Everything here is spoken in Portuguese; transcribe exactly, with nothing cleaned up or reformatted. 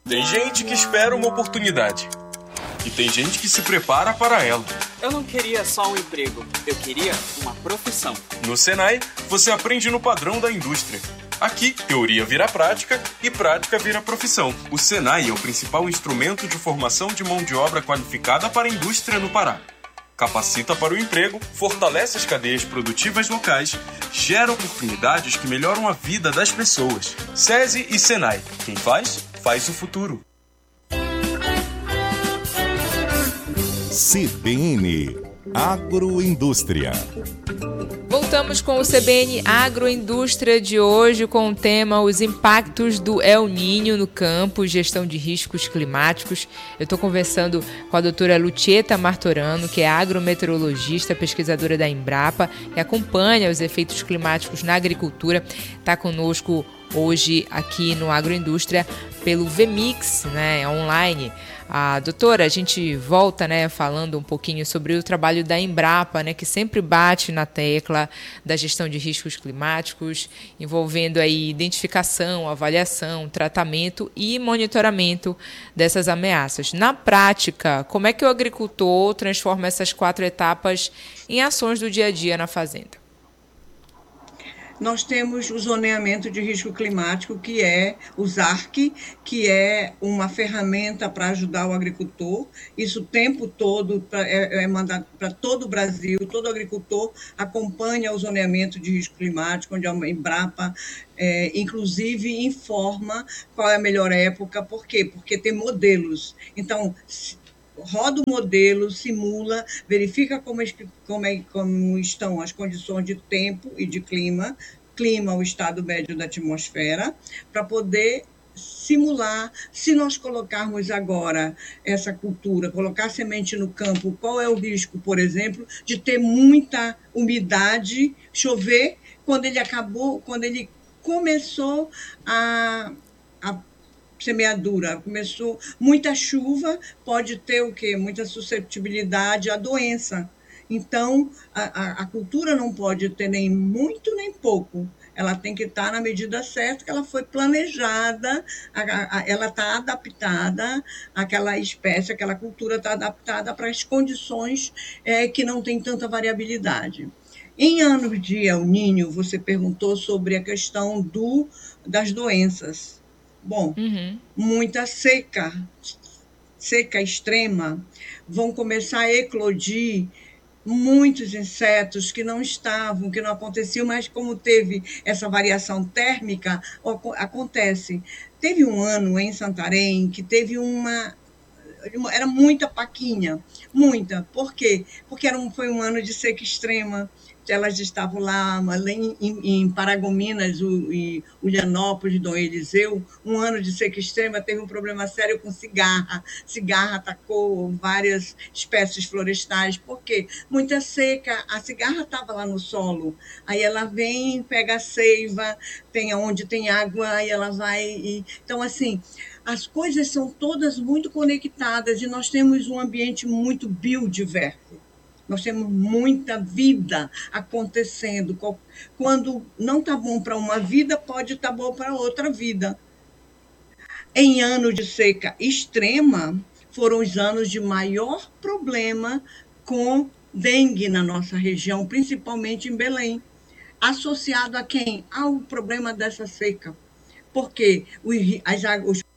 Tem gente que espera uma oportunidade. E tem gente que se prepara para ela. Eu não queria só um emprego, eu queria uma profissão. No Senai, você aprende no padrão da indústria. Aqui, teoria vira prática e prática vira profissão. O Senai é o principal instrumento de formação de mão de obra qualificada para a indústria no Pará. Capacita para o emprego, fortalece as cadeias produtivas locais, gera oportunidades que melhoram a vida das pessoas. SESI e Senai. Quem faz, faz o futuro. C B N Agroindústria. Voltamos com o C B N Agroindústria de hoje com o tema Os impactos do El Niño no campo, gestão de riscos climáticos. Eu estou conversando com a doutora Lucieta Martorano, que é agrometeorologista, pesquisadora da Embrapa, que acompanha os efeitos climáticos na agricultura. Está conosco hoje aqui no Agroindústria pelo V Mix, né, online. A doutora, a gente volta, né, falando um pouquinho sobre o trabalho da Embrapa, né, que sempre bate na tecla da gestão de riscos climáticos, envolvendo aí identificação, avaliação, tratamento e monitoramento dessas ameaças. Na prática, como é que o agricultor transforma essas quatro etapas em ações do dia a dia na fazenda? Nós temos o zoneamento de risco climático, que é o Z A R C, que é uma ferramenta para ajudar o agricultor. Isso o tempo todo pra, é, é mandado para todo o Brasil, todo agricultor acompanha o zoneamento de risco climático, onde a Embrapa, é, inclusive, informa qual é a melhor época. Por quê? Porque tem modelos. Então, roda o modelo, simula, verifica como, como, é, como estão as condições de tempo e de clima, clima, o estado médio da atmosfera, para poder simular, se nós colocarmos agora essa cultura, colocar semente no campo, qual é o risco, por exemplo, de ter muita umidade, chover, quando ele acabou, quando ele começou a, a semeadura, começou muita chuva, pode ter o quê? Muita suscetibilidade à doença. Então, a, a, a cultura não pode ter nem muito nem pouco. Ela tem que estar na medida certa, que ela foi planejada, a, a, ela está adaptada, aquela espécie, aquela cultura está adaptada para as condições é, que não tem tanta variabilidade. Em anos de El Niño, você perguntou sobre a questão do, das doenças. Bom, uhum. muita seca, seca extrema, vão começar a eclodir muitos insetos que não estavam, que não aconteciam, mas como teve essa variação térmica, acontece. Teve um ano em Santarém que teve uma... Era muita paquinha, muita. Por quê? Porque era um, foi um ano de seca extrema. Elas estavam lá em, em, em Paragominas, o, e Ulianópolis, Dom Eliseu, um ano de seca extrema, teve um problema sério com cigarra. Cigarra atacou várias espécies florestais. Por quê? Muita seca, a cigarra estava lá no solo, aí ela vem, pega a seiva, tem onde tem água, aí ela vai... E, então, assim, as coisas são todas muito conectadas e nós temos um ambiente muito biodiverso. Nós temos muita vida acontecendo. Quando não está bom para uma vida, pode estar bom para outra vida. Em ano de seca extrema, foram os anos de maior problema com dengue na nossa região, principalmente em Belém. Associado a quem? Ao problema dessa seca. Porque os, as, os